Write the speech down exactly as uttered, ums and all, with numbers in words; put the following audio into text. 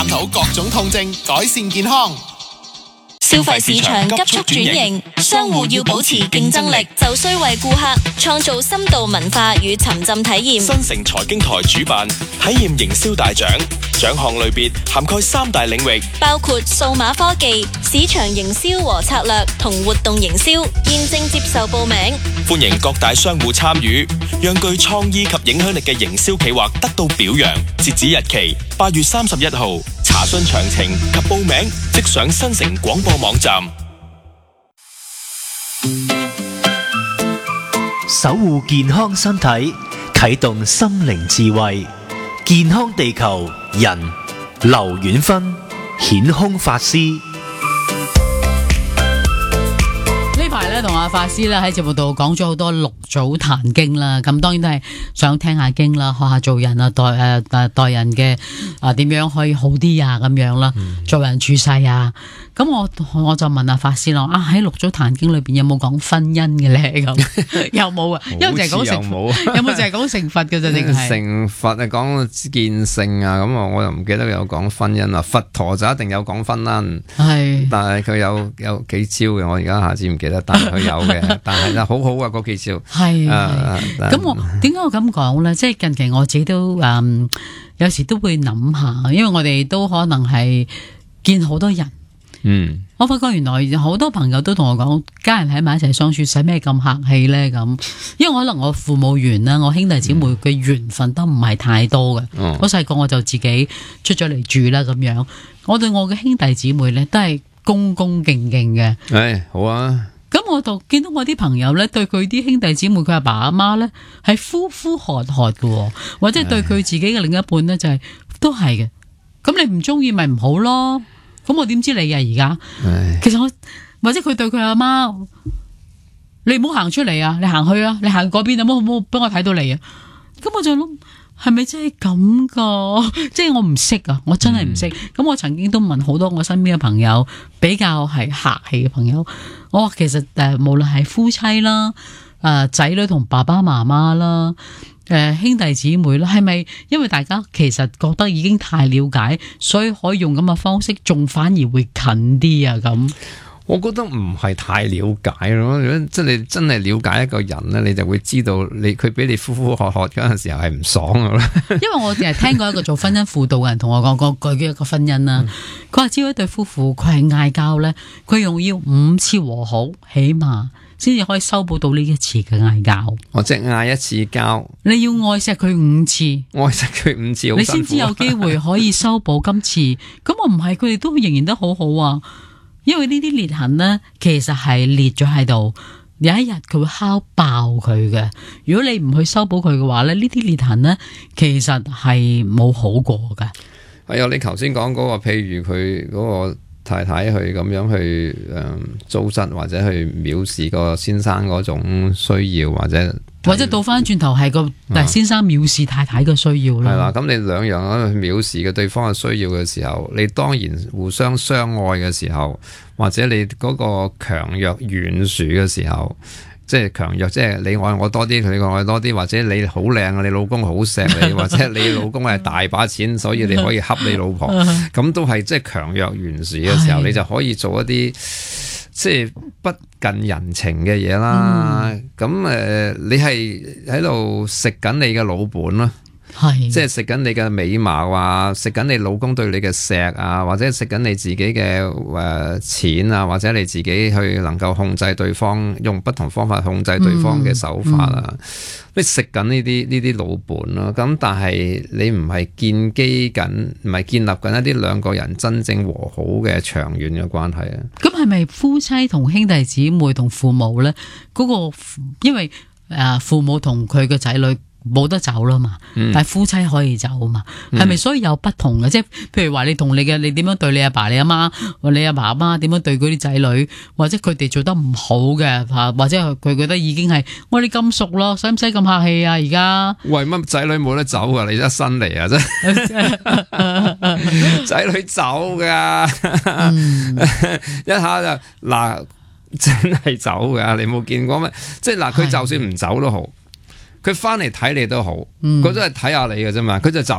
探討各種痛症，改善健康。 消費市場急速轉型，商戶要保持競爭力，就需為顧客創造深度文化與沉浸體驗。 新城財經台主辦體驗營銷大獎，獎項類別涵蓋三大領域， 包括數碼科技、市場營銷和策略同活動營銷。現正接受報名， 歡迎各大商戶參與，讓具創意及影響力嘅營銷企劃得到表揚。截止日期八月三十一號，查詢詳情及報名即上新城廣播網站。 守護健康身體，啟動心靈智慧，健康地球人劉遠芬顯空法師。 呢排咧同阿法師咧喺節目度講咗好多六祖壇經啦，咁當然都係想聽下經啦，學下做人啊，待誒誒待人嘅啊點樣可以好啲啊咁樣啦，做人處世啊。咁我我就問阿法師啦，啊喺六祖壇經裏邊有冇講婚姻嘅咧？咁有冇啊？因為淨係講成佛，有冇淨係講成佛嘅啫？定係成佛啊？講見性啊？咁啊，我又唔記得有講婚姻啦。佛陀就一定有講婚姻，係，但係佢有有幾招嘅，我而家一下子唔記得，但係佢有嘅，但係咧好好啊嗰幾招。係，咁我點解我咁講咧？即係近期我自己都誒，有時都會諗下，因為我哋都可能係見好多人。嗯，我發覺原來好多朋友都同我講，家人喺埋一齊相處，使咩咁客氣咧？咁，因為可能我父母緣啦，我兄弟姊妹嘅緣分都唔係太多嘅。嗯、我細個我就自己出咗嚟住啦，咁樣，我對我嘅兄弟姊妹咧都係恭恭敬敬嘅。誒、哎，好啊。咁我就見到我啲朋友咧，對佢啲兄弟姊妹，佢阿爸阿媽咧係呼呼喝喝嘅，或者對佢自己嘅另一半咧就係、是、都係嘅。咁你唔中意咪唔好咯。咁我點知你啊？而家，其實我或者佢對佢阿媽，你唔好行出嚟啊！你行去啊！你行嗰邊啊！唔好唔好俾我睇到你啊！咁我就諗，係咪真係咁噶？即係我唔識啊！我真係唔識。咁、嗯、我曾經都問好多我身邊嘅朋友，比較係客氣嘅朋友，我話其實誒，無論係夫妻啦，誒仔女同爸爸媽媽啦。誒、呃，兄弟姊妹啦，係咪因為大家其實覺得已經太了解，所以可以用咁嘅方式，仲反而會近啲啊？咁，我覺得唔係太了解咯。如果即係你真係了解一個人咧，你就會知道你佢俾你呼呼喝喝嗰陣時候係唔爽噶啦。因為我淨係聽過一個做婚姻輔導嘅人同我講過佢嘅一個婚姻啦，佢話只要一對夫婦佢係嗌交咧，佢用要五次和好，起碼。先至可以修補到呢一次嘅嗌交。我即係嗌一次交，你要愛錫佢五次，愛錫佢五次，你先至有機會可以修補今次。咁我唔係，佢哋都仍然都好好啊。因為呢啲裂痕呢，其實係裂咗喺度，有一日佢會敲爆佢嘅。如果你唔去修補佢嘅話咧，呢啲裂痕呢，其實係冇好過嘅。係啊，你頭先講嗰個，譬如佢嗰個。太太去咁樣去誒糟質或者去藐視個先生嗰種需要，或者或者倒翻轉頭係個但係先生藐視太太嘅需要啦。係啦，咁你兩樣去藐視嘅對方嘅需要嘅時候，你當然互相相愛嘅時候，或者你嗰個強弱懸殊嘅時候。即係強弱，即係你愛我多啲，佢愛我多啲，或者你好靚啊，你老公好錫你，或者你老公係大把錢，所以你可以恰你老婆，咁都係即係強弱懸殊嘅時候，你就可以做一啲即係不近人情嘅嘢啦。咁誒、呃，你係喺度食緊你嘅老本啦。係，即係食緊你嘅美貌啊，食緊你老公對你嘅錫啊，或者食緊你自己嘅誒、呃、錢啊，或者你自己去能夠控制對方，用不同方法控制對方嘅手法啊，嗯嗯、你食緊呢啲呢啲老本咯。咁但係你唔係建基緊，唔係建立緊一啲兩個人真正和好嘅長遠嘅關係啊。咁係咪夫妻同兄弟姊妹同父母咧？嗰、嗰個因為誒父母同佢嘅仔女。冇得走啦嘛，嗯、但係夫妻可以走嘛，係咪、嗯？所以有不同嘅，即係譬如話你同你嘅你點樣對你阿爸，爸你阿媽，或你阿爸阿媽點樣對嗰啲仔女，或者佢哋做得唔好嘅吓，或者佢覺得已經係我哋咁熟咯，使唔使咁客氣啊？而家為乜仔女冇得走啊？你一新嚟啊，真仔女走噶，嗯、一下就嗱真係走噶，你冇見過咩？即係嗱，佢就算唔走都好。佢翻嚟睇你都好，佢都係睇下你嘅啫嘛，佢就走